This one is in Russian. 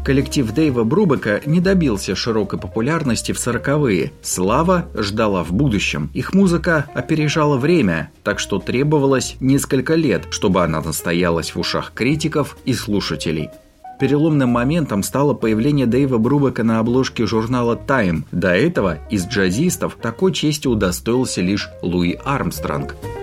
Коллектив Дэйва Брубека не добился широкой популярности в 40-е. Слава ждала в будущем. Их музыка опережала время, так что требовалось несколько лет, чтобы она настоялась в ушах критиков и слушателей. Переломным моментом стало появление Дэйва Брубека на обложке журнала Time. До этого из джазистов такой чести удостоился лишь Луи Армстронг.